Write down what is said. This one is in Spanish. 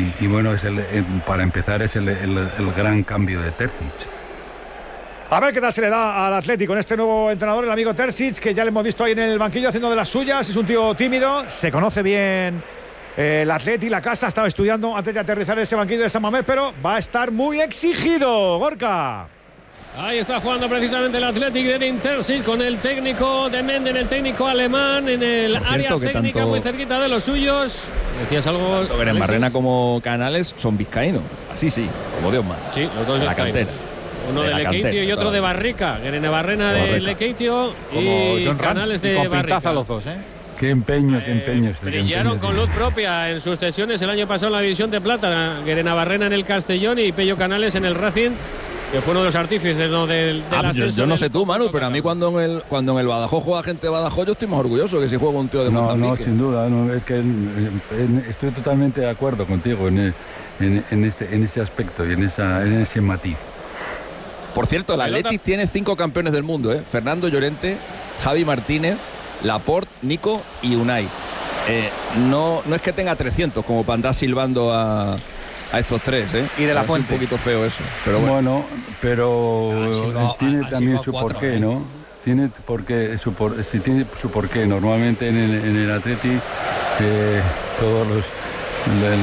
y bueno, para empezar es el gran cambio de Terzic. A ver qué tal se le da al Atleti con este nuevo entrenador, el amigo Terzic, que ya le hemos visto ahí en el banquillo haciendo de las suyas. Es un tío tímido, se conoce bien el Atleti, la casa. Estaba estudiando antes de aterrizar en ese banquillo de San Mamés, pero va a estar muy exigido, Gorka. Ahí está jugando precisamente el Athletic de Edin Terzic con el técnico de Menden, el técnico alemán en el área técnica, muy cerquita de los suyos. ¿Decías algo? Tanto Guerenabarrena como Canales son vizcaínos, así sí, como Dios manda. Sí, los dos de la cantera. Uno de Lekeitio y otro de Barrica. Guerenabarrena de Lekeitio y Canales de con Barrica. pintaza los dos, ¿eh? Qué empeño. Brillaron con luz propia en sus sesiones el año pasado en la División de Plata. Guerenabarrena en el Castellón y Pello Canales en el Racing, que fue uno de los artífices, ¿no? del yo no sé tú, Manu, pero a mí cuando en el Badajoz juega gente de Badajoz, yo estoy más orgulloso que si juega un tío de Mozambique. No, sin duda, es que estoy totalmente de acuerdo contigo en ese aspecto y en ese matiz. Por cierto, el Athletic tiene 5 campeones del mundo, ¿eh? Fernando Llorente, Javi Martínez, Laporte, Nico y Unai. No es que tenga 300 como para andar silbando a estos tres, ¿eh? Y de la Fuente. Es un poquito feo eso, pero bueno. Bueno, pero tiene también su 4, porqué, ¿no? Tiene su porqué. Normalmente en el Atleti todos